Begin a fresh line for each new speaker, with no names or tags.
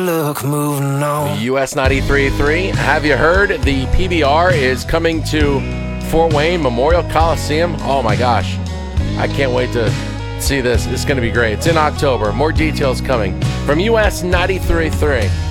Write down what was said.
Look, moving on.
US 93.3. Have you heard the PBR is coming to Fort Wayne Memorial Coliseum? Oh my gosh. I can't wait to see this. It's going to be great. It's in October. More details coming from US 93.3.